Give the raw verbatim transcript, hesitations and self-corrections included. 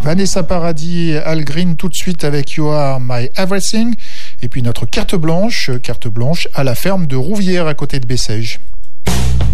Vanessa Paradis et Al Green tout de suite avec You Are My Everything. Et puis notre carte blanche, carte blanche à la ferme de Rouvière à côté de Bessèges.